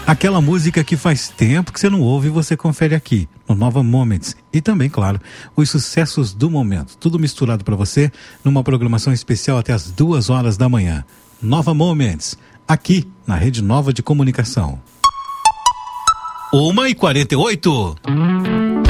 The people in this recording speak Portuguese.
Aquela música que faz tempo que você não ouve e você confere aqui, no Nova Moments. E também, claro, os sucessos do momento. Tudo misturado para você numa programação especial até as 2h da manhã. Nova Moments, aqui na Rede Nova de Comunicação. 1h48.